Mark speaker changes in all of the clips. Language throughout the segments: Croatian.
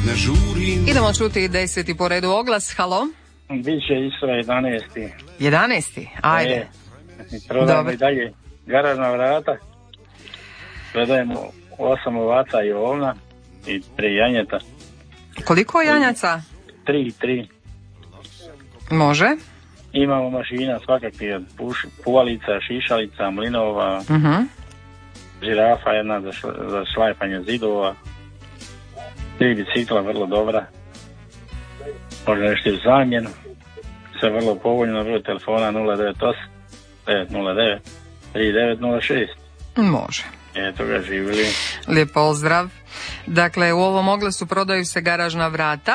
Speaker 1: ne žurim.
Speaker 2: Idemo čuti 10. po redu oglas. Halo?
Speaker 3: Biće isto 11.
Speaker 2: 11. Ajde.
Speaker 3: Prodajemo i dalje garažna vrata. Prodajemo 8 ovaca i ovna i 3 janjeta.
Speaker 2: Koliko janjaca?
Speaker 3: 3.
Speaker 2: Može.
Speaker 3: Imamo mašina svakakvih, puvalica, šišalica, mlinova, žirafa jedna za šlajfanje zidova, 3 bicikla vrlo dobra, može nešto u zamjenu, sve vrlo povoljno, broj telefona 098 909 3906.
Speaker 2: Može.
Speaker 3: Eto ga, živjeli.
Speaker 2: Lijep pozdrav. Dakle, u ovom oglasu prodaju se garažna vrata,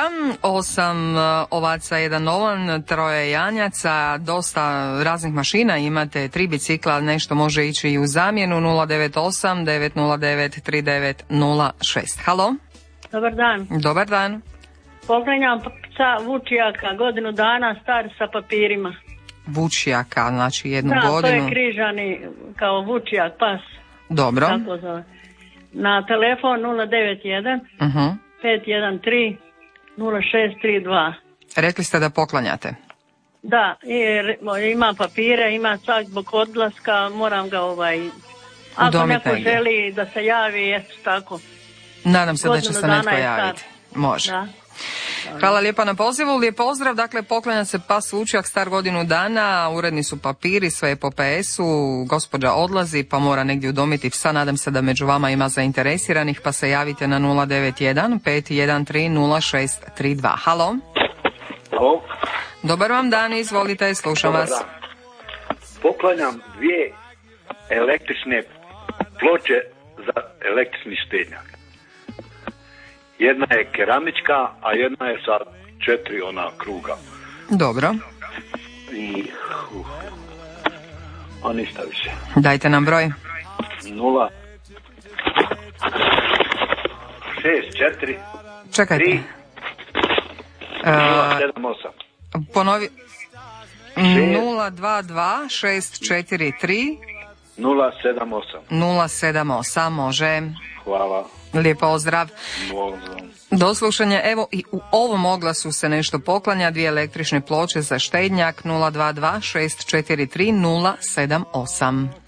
Speaker 2: 8 ovaca, 1 ovan, 3 janjaca, dosta raznih mašina imate, 3 bicikla, nešto može ići i u zamjenu, 098 909 3906. Halo?
Speaker 4: Dobar dan.
Speaker 2: Dobar dan.
Speaker 4: Poklanjam psa Vučijaka, godinu dana, star sa papirima.
Speaker 2: Vučijaka, znači jednu
Speaker 4: da,
Speaker 2: godinu.
Speaker 4: Da, to je križani kao Vučijak, pas.
Speaker 2: Dobro.
Speaker 4: Tako zove. Na telefon 091 513 0632.
Speaker 2: Rekli ste da poklanjate?
Speaker 4: Da, ima papire, ima čak zbog odlaska, moram ga ako
Speaker 2: udomit
Speaker 4: neko
Speaker 2: negdje.
Speaker 4: želi da se javi, eto tako.
Speaker 2: Nadam se da će se netko javiti. Može.
Speaker 4: Da.
Speaker 2: Hvala lijepa na pozivu, lijep pozdrav. Dakle, poklanja se pas Vučijak, star godinu dana, uredni su papiri, sve je po PS-u, gospođa odlazi pa mora negdje udomiti psa. Nadam se da među vama ima zainteresiranih, pa se javite na 091 513 0632. Halo?
Speaker 5: Halo?
Speaker 2: Dobar vam dan, izvolite, slušam vas.
Speaker 5: Poklanjam 2 električne ploče za električni štednjak. Jedna je keramička, a jedna je sa 4 kruga.
Speaker 2: Dobro.
Speaker 5: I a ništa više.
Speaker 2: Dajte nam broj.
Speaker 5: 0 6 4
Speaker 2: Čekajte.
Speaker 5: 3 0 7 8.
Speaker 2: Ponovi. 022 643
Speaker 5: 078.
Speaker 2: 078, može.
Speaker 5: Hvala.
Speaker 2: Lijep pozdrav. Do slušanja. Evo i u ovom oglasu se nešto poklanja, 2 električne ploče za štednjak, 022 643 078.